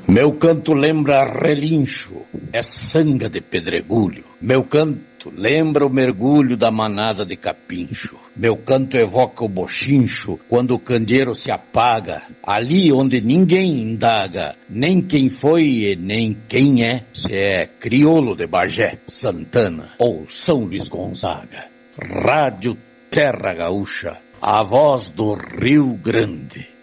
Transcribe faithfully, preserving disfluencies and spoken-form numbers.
Meu canto lembra relincho, é sanga de pedregulho. Meu canto lembra o mergulho da manada de capincho. Meu canto evoca o bochincho quando o candeeiro se apaga, ali onde ninguém indaga, nem quem foi e nem quem é, se é crioulo de Bagé, Santana ou São Luís Gonzaga. Rádio Terra Gaúcha, a voz do Rio Grande.